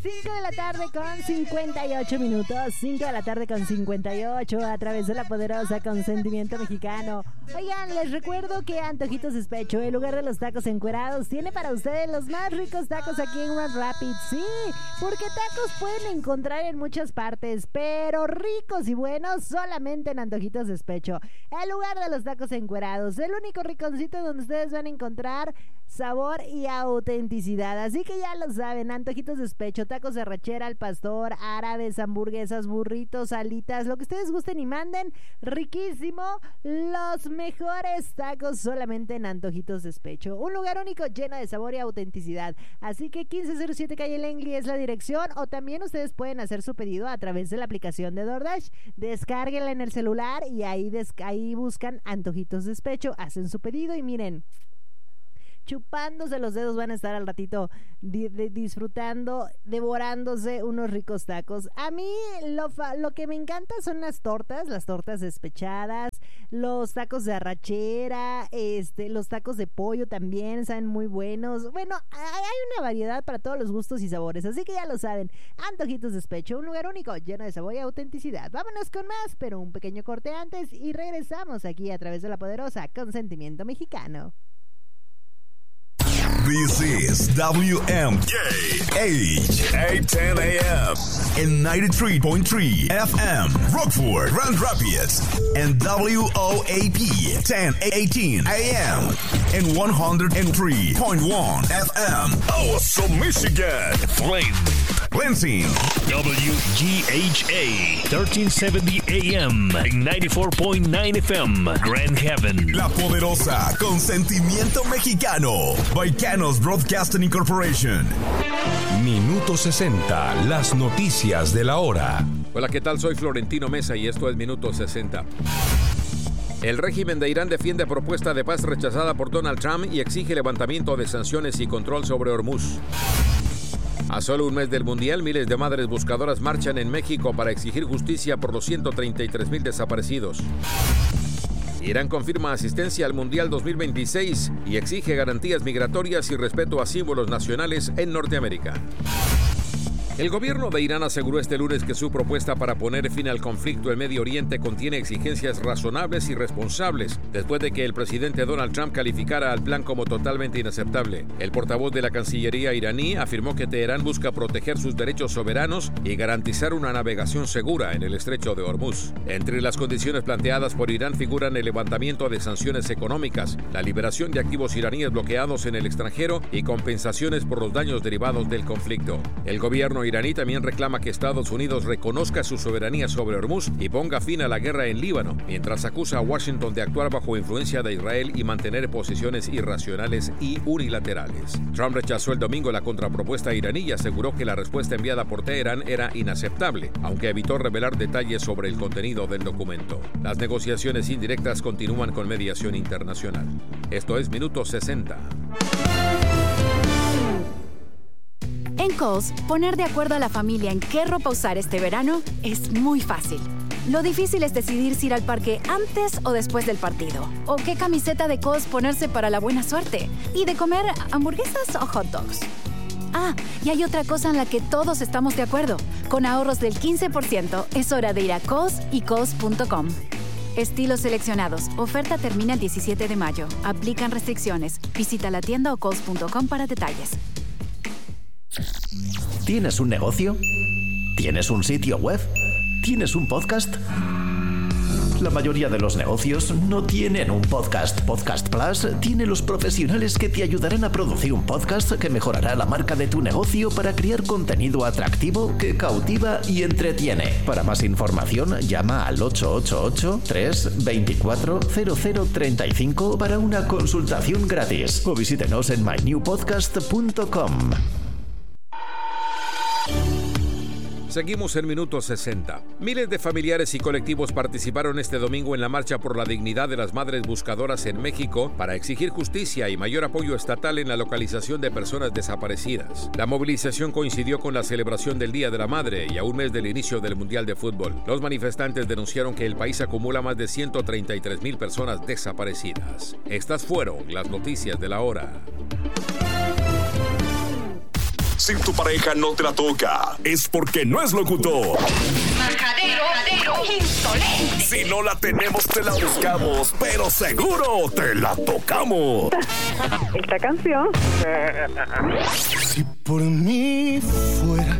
5 de la tarde con 58 minutos. 5 de la tarde con 58 a través de la poderosa Consentimiento Mexicano. Oigan, les recuerdo que Antojitos Despecho, el lugar de los tacos encuerados, tiene para ustedes los más ricos tacos aquí en Grand Rapids. Sí, porque tacos pueden encontrar en muchas partes, pero ricos y buenos solamente en Antojitos Despecho. El lugar de los tacos encuerados, el único rinconcito donde ustedes van a encontrar sabor y autenticidad. Así que ya lo saben, Antojitos Despecho, tacos de arrachera al pastor, árabes, hamburguesas, burritos, alitas, lo que ustedes gusten y manden, riquísimo. Los mejores tacos solamente en Antojitos Despecho, un lugar único lleno de sabor y autenticidad. Así que 1507 calle Langley es la dirección, o también ustedes pueden hacer su pedido a través de la aplicación de DoorDash. Descárguenla en el celular y ahí buscan Antojitos Despecho, hacen su pedido y miren, chupándose los dedos van a estar al ratito disfrutando, devorándose unos ricos tacos. A mí lo que me encanta son las tortas despechadas, los tacos de arrachera, los tacos de pollo también saben muy buenos. Bueno, hay una variedad para todos los gustos y sabores, así que ya lo saben, Antojitos Despecho, un lugar único lleno de sabor y autenticidad. Vámonos con más, pero un pequeño corte antes y regresamos aquí a través de la poderosa Consentimiento Mexicano. This is WMKH 810 AM and 93.3 FM Rockford, Grand Rapids, and WOAP 1018 AM and 103.1 FM Also Michigan, Flint, Lansing, WGHA 1370 AM and 94.9 FM Grand Haven. La poderosa Consentimiento Mexicano by Canos Broadcasting Incorporation. Minuto 60, las noticias de la hora. Hola, ¿qué tal? Soy Florentino Mesa y esto es Minuto 60. El régimen de Irán defiende propuesta de paz rechazada por Donald Trump y exige levantamiento de sanciones y control sobre Hormuz. A solo un mes del Mundial, miles de madres buscadoras marchan en México para exigir justicia por los 133,000 desaparecidos. Irán confirma asistencia al Mundial 2026 y exige garantías migratorias y respeto a símbolos nacionales en Norteamérica. El gobierno de Irán aseguró este lunes que su propuesta para poner fin al conflicto en Medio Oriente contiene exigencias razonables y responsables, después de que el presidente Donald Trump calificara al plan como totalmente inaceptable. El portavoz de la Cancillería iraní afirmó que Teherán busca proteger sus derechos soberanos y garantizar una navegación segura en el estrecho de Hormuz. Entre las condiciones planteadas por Irán figuran el levantamiento de sanciones económicas, la liberación de activos iraníes bloqueados en el extranjero y compensaciones por los daños derivados del conflicto. El gobierno iraní también reclama que Estados Unidos reconozca su soberanía sobre Hormuz y ponga fin a la guerra en Líbano, mientras acusa a Washington de actuar bajo influencia de Israel y mantener posiciones irracionales y unilaterales. Trump rechazó el domingo la contrapropuesta iraní y aseguró que la respuesta enviada por Teherán era inaceptable, aunque evitó revelar detalles sobre el contenido del documento. Las negociaciones indirectas continúan con mediación internacional. Esto es Minuto 60. En Kohl's, poner de acuerdo a la familia en qué ropa usar este verano es muy fácil. Lo difícil es decidir si ir al parque antes o después del partido, o qué camiseta de Kohl's ponerse para la buena suerte, y de comer hamburguesas o hot dogs. Ah, y hay otra cosa en la que todos estamos de acuerdo. Con ahorros del 15%, es hora de ir a Kohl's y Kohls.com. Estilos seleccionados. Oferta termina el 17 de mayo. Aplican restricciones. Visita la tienda o Kohls.com para detalles. ¿Tienes un negocio? ¿Tienes un sitio web? ¿Tienes un podcast? La mayoría de los negocios no tienen un podcast. Podcast Plus tiene los profesionales que te ayudarán a producir un podcast que mejorará la marca de tu negocio para crear contenido atractivo que cautiva y entretiene. Para más información, llama al 888-324-0035 para una consultación gratis o visítenos en mynewpodcast.com. Seguimos en Minuto 60. Miles de familiares y colectivos participaron este domingo en la marcha por la dignidad de las madres buscadoras en México para exigir justicia y mayor apoyo estatal en la localización de personas desaparecidas. La movilización coincidió con la celebración del Día de la Madre y a un mes del inicio del Mundial de Fútbol. Los manifestantes denunciaron que el país acumula más de 133,000 personas desaparecidas. Estas fueron las noticias de la hora. Si tu pareja no te la toca, es porque no es locutor. Majadero, insolente. Si no la tenemos, te la buscamos, pero seguro te la tocamos. Esta canción. Si por mí fuera,